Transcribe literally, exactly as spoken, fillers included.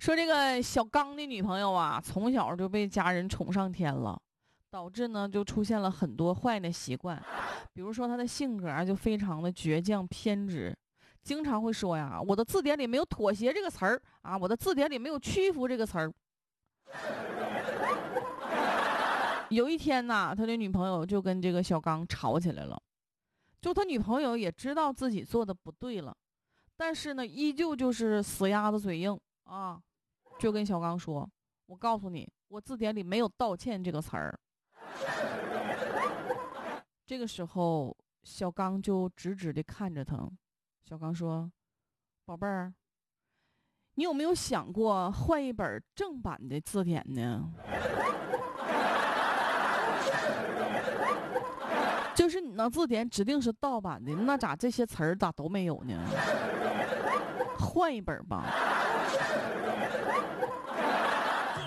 说这个小刚的女朋友啊，从小就被家人宠上天了，导致呢就出现了很多坏的习惯，比如说他的性格啊就非常的倔强偏执，经常会说呀，我的字典里没有妥协这个词儿啊，我的字典里没有屈服这个词儿。有一天呢，他的女朋友就跟这个小刚吵起来了，就他女朋友也知道自己做的不对了，但是呢，依旧就是死鸭子嘴硬啊，就跟小刚说：“我告诉你，我字典里没有道歉这个词儿。”这个时候，小刚就直直的看着他。小刚说：“宝贝儿，你有没有想过换一本正版的字典呢？就是你那字典指定是盗版的，那咋这些词儿咋都没有呢？换一本吧。”